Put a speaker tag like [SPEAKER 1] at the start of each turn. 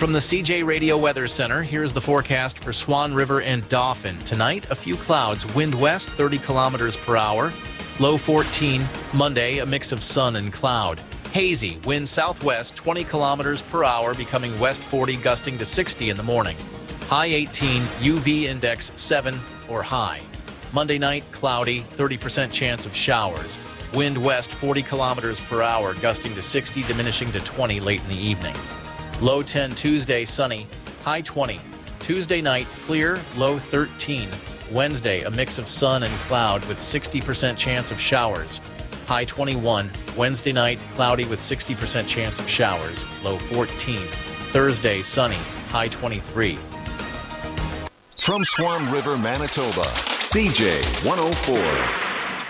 [SPEAKER 1] From the CJ Radio Weather Center, here's the forecast for Swan River and Dauphin. Tonight, a few clouds, wind west 30 kilometers per hour, low 14. Monday, a mix of sun and cloud. Hazy, wind southwest 20 kilometers per hour, becoming west 40, gusting to 60 in the morning. High 18, UV index 7 or high. Monday night, cloudy, 30% chance of showers. Wind west 40 kilometers per hour, gusting to 60, diminishing to 20 late in the evening. Low 10 Tuesday, sunny, high 20. Tuesday night, clear, low 13. Wednesday, a mix of sun and cloud with 60% chance of showers. High 21. Wednesday night, cloudy with 60% chance of showers, low 14. Thursday, sunny, high 23.
[SPEAKER 2] From Swan River, Manitoba, CJ 104.